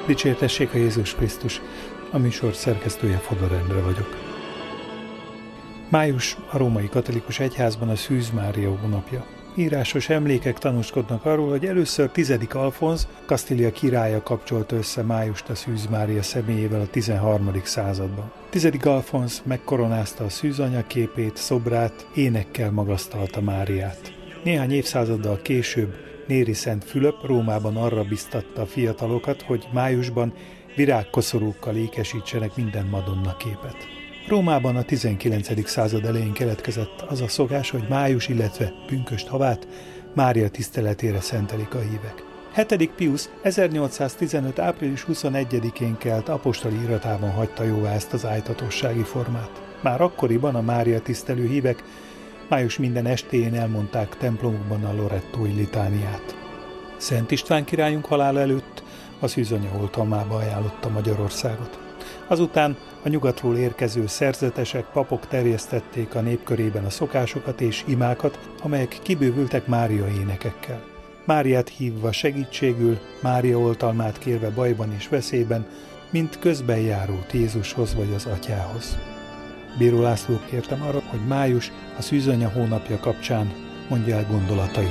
Dicsértessék a Jézus Krisztus, a műsor szerkesztője Fodor Endre vagyok. Május a római katolikus egyházban a Szűz Mária hónapja. Írásos emlékek tanúskodnak arról, hogy először 10. Alfonz, Kasztília királya kapcsolta össze májust a Szűz Mária személyével a 13. században. 10. Alfonz megkoronázta a Szűz Anya képét, szobrát, énekkel magasztalta Máriát. Néhány évszázaddal később Néri Szent Fülöp Rómában arra biztatta a fiatalokat, hogy májusban virágkoszorúkkal ékesítsenek minden Madonna képet. Rómában a 19. század elején keletkezett az a szokás, hogy május, illetve pünkösd havát Mária tiszteletére szentelik a hívek. 7. Piusz 1815. április 21-én kelt apostoli iratában hagyta jóvá ezt az ájtatossági formát. Már akkoriban a Mária tisztelő hívek május minden estéjén elmondták templomukban a Lorettói litániát. Szent István királyunk halála előtt a Szűz Anya oltalmába ajánlotta Magyarországot. Azután a nyugatról érkező szerzetesek, papok terjesztették a nép körében a szokásokat és imákat, amelyek kibővültek Mária énekekkel. Máriát hívva segítségül, Mária oltalmát kérve bajban és veszélyben, mint közben járót Jézushoz vagy az Atyához. Bíró László kértem arra, hogy május a Szűz Anya hónapja kapcsán mondja el gondolatait.